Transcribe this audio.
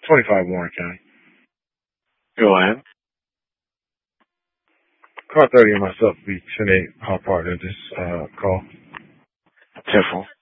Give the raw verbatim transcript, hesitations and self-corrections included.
twenty-five Warren County. Go ahead. Car thirty and myself will be ten eight hot partner this uh, call. ten four.